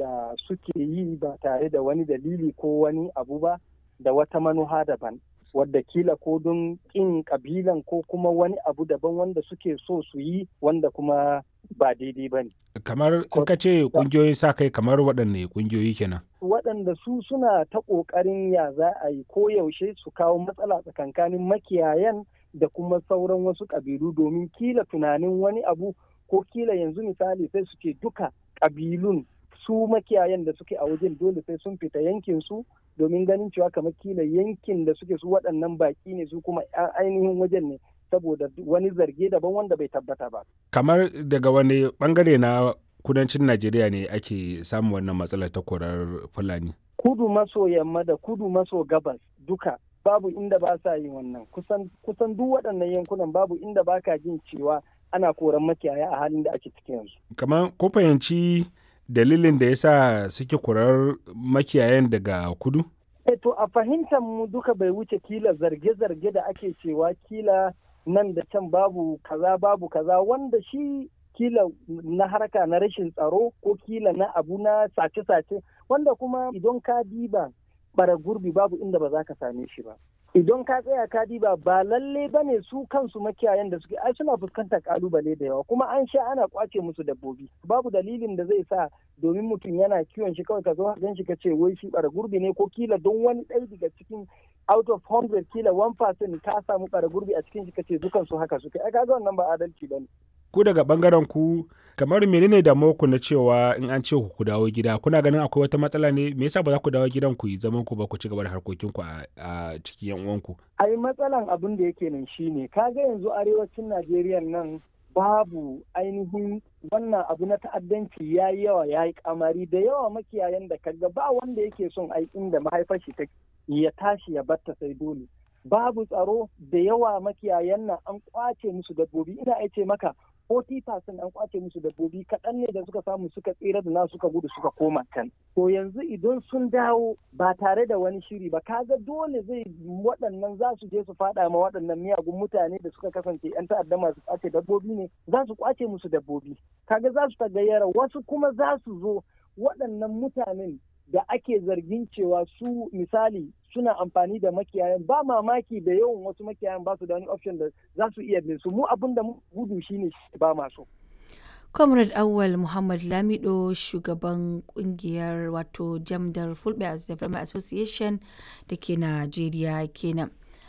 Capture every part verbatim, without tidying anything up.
da suke yi ba tare da wani dalili ko wani abu ba da wata manuha daban. Wadda kila ko don ƙin ƙabilan ko kuma wani abu daban wanda suke so su yi wanda kuma ba daidai ba ne. Kamar in ka ce ƙungiyoyin sa kai kamar waɗanne ƙungiyoyi kenan? Waɗanda su suna ta ƙoƙarin ya za a yi ko yaushe su kawo matsala tsakankanin makiyayan da kuma sauran wasu ƙabilu domin kila tunanin wani abu ko kila yanzu misali sai su ce duka ƙabilun su makiyayan da suke a wajen dole sai sun fita yankin su domin ganin cewa kamar kila yankin da suke su waɗannan baƙi ne su kuma ainihin wajen ne saboda wani zarge daban wanda bai tabbata ba. Kamar daga wani bangare na kudancin Najeriya ne ake samun wannan matsalar ta korar Fulani? Kudu maso yamma da kudu maso gabas duka babu inda ba sa yin wannan kusan kusan duk waɗannan yankunan babu inda ba ka jin cewa ana koran makiyaya a halin da ake cikin yanzu. Kamar ko fahimci dalilin da ya sa suke kurar makiyayan daga kudu? E to a fahimtar mu duka bai wuce kila zarge-zarge da ake cewa kila nan da can babu kaza babu kaza wanda shi kila na harka na rashin tsaro ko kila na abu na sace-sace wanda kuma idan ka diba bara gurbi babu inda ba za ka same shi ba. Idan ka tsaya ka diba ba lalle ba ne su kansu makiyayan da suke ai suna fuskantar kalubale da yawa kuma an sha ana kwace musu dabbobi babu dalilin da zai sa domin mutum yana kiwon shi kawai ka zo gan shi ka ce wai shi bara gurbi ne ko kila don wani ɗaya daga cikin out of hundred kila one percent ka samu bara gurbi a cikin shi ka ce dukan su haka suke ai kaga wannan ba adalci bane. Ku daga bangaren ku kamar menene damuwar ku na cewa in an ce ku dawo gida kuna ganin akwai wata matsala ne me yasa ba za ku dawo gidan ku yi zaman ku ba ku ci gaba da harkokin ku a cikin yan uwanku? Ai matsalan abin da yake nan shine kaga yanzu arewacin Najeriya nan babu ainihin wannan abu na ta'addanci ya yi yawa ya yi kamari da yawa makiyayan da kaga ba wanda yake son ai inda mahaifar shi ta ya tashi ya batta sai dole. Babu tsaro da yawa makiyayan nan an kwace musu dabbobi ina aice maka forty percent an kwace musu dabbobi kaɗan ne da suka samu suka tsira da na suka gudu suka koma can. To yanzu idan sun dawo ba tare da wani shiri ba kaga dole zai waɗannan za su je su faɗa ma waɗannan miyagun mutane da suka kasance 'yan ta'adda masu kwace dabbobi ne za su kwace musu dabbobi. Kaga za su tagayyara wasu kuma za su zo waɗannan mutanen da ake zargin cewa su misali suna amfani da makiyayan ba mamaki da yawan wasu makiyayan ba su da wani option da za su iya bin su mu abin da gudu shine ba masu. Comrade Awal Muhammad Lamido shugaban kungiyar wato Jamdar Fulbe Development Association da ke Najeriya kenan.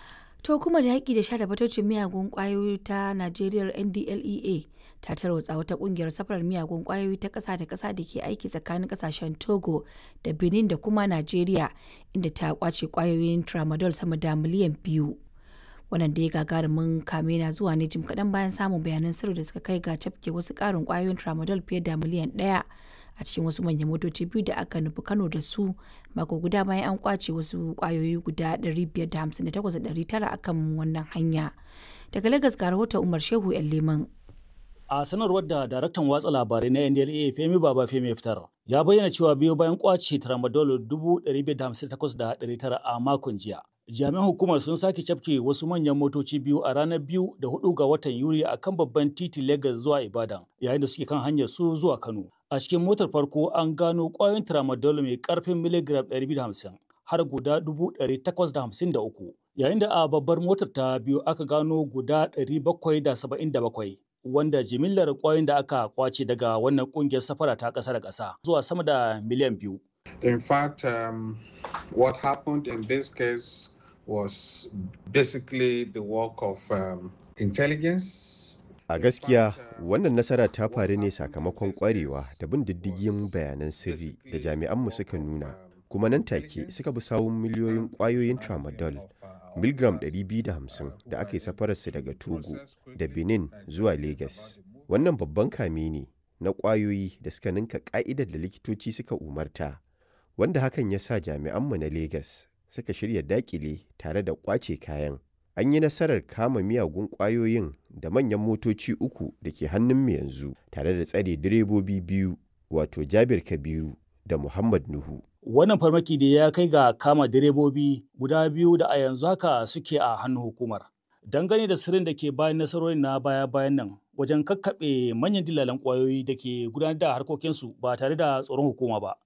To kuma da yaƙi da sha da fatocin miyagun ƙwayoyi ta Najeriya N D L E A ta tarwatsa wata ƙungiyar safarar miyagun ƙwayoyi ta ƙasa da ƙasa da ke aiki tsakanin ƙasashen Togo da Benin da kuma Najeriya inda ta ƙwace ƙwayoyin tramadol sama da miliyan biyu. Wannan da ya gagarumin kame na zuwa ne jim kaɗan bayan samun bayanan sirri da suka kai ga cafke wasu ƙarin ƙwayoyin tramadol fiye da miliyan ɗaya a cikin wasu manyan motoci biyu da aka nufi Kano da su mako guda bayan an kwace wasu ƙwayoyi guda ɗari biyar da hamsin da takwas da ɗari tara akan wannan hanya. Daga Lagos ga rahoton Umar Shehu ‘yan Leman. A sanarwar da daraktan watsa labarai na N D L E A Femi Baba Femi fitar ya bayyana cewa biyo bayan kwace tramadol dubu ɗari biyar da hamsin da takwas da ɗari tara a makon jiya. Jami'an hukumar sun sake cafke wasu manyan motoci biyu a ranar biyu da hudu ga watan Yuli a kan babban titi Lagos zuwa Ibadan yayin da suke kan hanyar su zuwa Kano. A cikin motar farko an gano ƙwayoyin tramadol mai ƙarfin miligram ɗari biyu da hamsin har guda dubu ɗari takwas da hamsin da uku yayin da a babbar motar ta biyu aka gano guda ɗari bakwai da saba'in da bakwai. Wanda jimillar ƙwayoyin da aka kwace daga wannan ƙungiyar safara ta ƙasa da ƙasa zuwa sama da miliyan biyu. In fact, um, what happened in this case was basically the work of um, intelligence. A gaskiya, wannan nasara ta faru ne sakamakon ƙwarewa da bin diddigin bayanan sirri da jami'anmu suka nuna, kuma nan take suka bi sawun miliyoyin ƙwayoyin tramadol miligram ɗari biyu da hamsin da aka yi safararsu daga Togo da Benin zuwa Lagos. Wannan babban kame ne na ƙwayoyi da suka ninka ƙa'idar da likitoci suka umarta, wanda hakan ya sa jami'anmu na Lagos suka shirya daƙile tare da ƙwace kayan. An yi nasarar kama miyagun ƙwayoyin da manyan motoci uku da ke hannunmu yanzu tare da tsare direbobi biyu wato Jabir Kabiru da Muhammad Nuhu. Wannan farmaki da ya kai ga kama direbobi guda biyu da a yanzu haka suke a hannun hukumar. Dangane da sirrin da ke bayan nasarorin na baya-bayan nan wajen kakkaɓe manyan dillalan ƙwayoyi da ke gudanar da harkokinsu ba tare da tsoron hukuma ba.